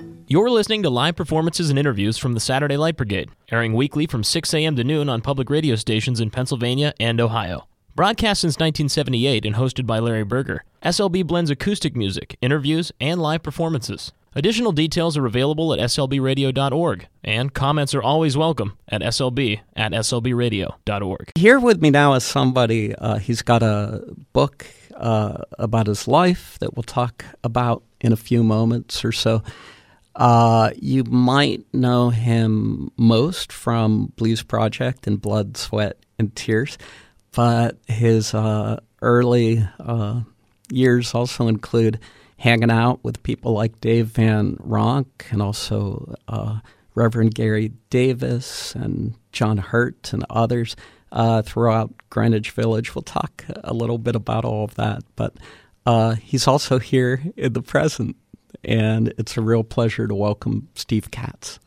You're listening to live performances and interviews from the Saturday Light Brigade, airing weekly from 6 a.m. to noon on public radio stations in Pennsylvania and Ohio. Broadcast since 1978 and hosted by Larry Berger, SLB blends acoustic music, interviews, and live performances. Additional details are available at slbradio.org, and comments are always welcome at slb@slbradio.org. Here with me now is somebody, he's got a book about his life that we'll talk about in a few moments or so. You might know him most from Blues Project and Blood, Sweat, and Tears, but his early years also include hanging out with people like Dave Van Ronk and also Reverend Gary Davis and John Hurt and others throughout Greenwich Village. We'll talk a little bit about all of that, but he's also here in the present, and it's a real pleasure to welcome Steve Katz.